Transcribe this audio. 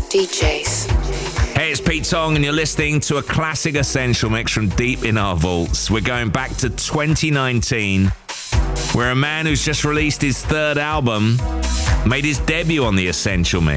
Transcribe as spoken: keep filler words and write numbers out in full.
D Js. Hey, it's Pete Tong, and you're listening to a classic Essential Mix from deep in our vaults. We're going back to twenty nineteen, where a man who's just released his third album made his debut on the Essential Mix.